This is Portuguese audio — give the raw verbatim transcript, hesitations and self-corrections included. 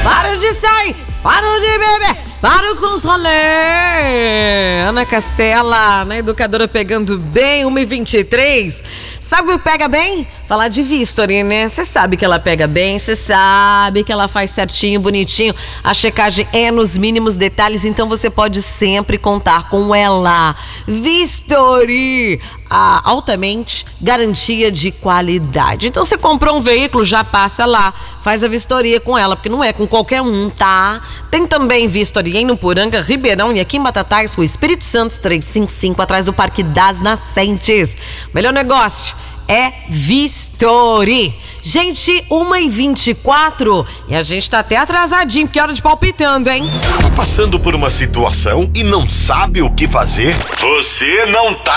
Para de sair, para de beber, para com os rolê. Ana Castela, na Educadora Pegando Bem, uma e vinte e três. Sabe o que pega bem? Falar de Vistory, né? Você sabe que ela pega bem, você sabe que ela faz certinho, bonitinho. A checagem é nos mínimos detalhes, então você pode sempre contar com ela. Vistory, a altamente garantia de qualidade. Então você comprou um veículo, já passa lá, faz a vistoria com ela, porque não é com qualquer um, tá? Tem também Vistory em Nupuranga, Ribeirão e aqui em Batatais, com Espírito Santo trezentos e cinquenta e cinco, atrás do Parque das Nascentes. Melhor negócio é Vistory. Gente, uma e vinte e quatro e a gente tá até atrasadinho, porque é hora de palpitando, hein? Tá passando por uma situação e não sabe o que fazer? Você não tá